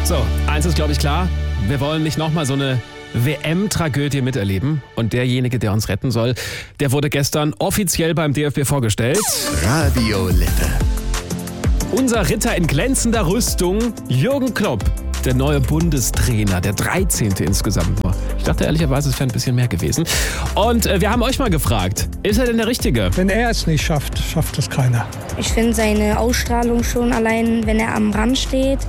So, eins ist, glaube ich, klar. Wir wollen nicht nochmal so eine WM-Tragödie miterleben. Und derjenige, der uns retten soll, der wurde gestern offiziell beim DFB vorgestellt. Radio Lippe. Unser Ritter in glänzender Rüstung, Jürgen Klopp. Der neue Bundestrainer, der 13. insgesamt war. Ich dachte ehrlicherweise, es wäre ein bisschen mehr gewesen. Und wir haben euch mal gefragt, ist er denn der Richtige? Wenn er es nicht schafft, schafft es keiner. Ich finde seine Ausstrahlung schon allein, wenn er am Rand steht.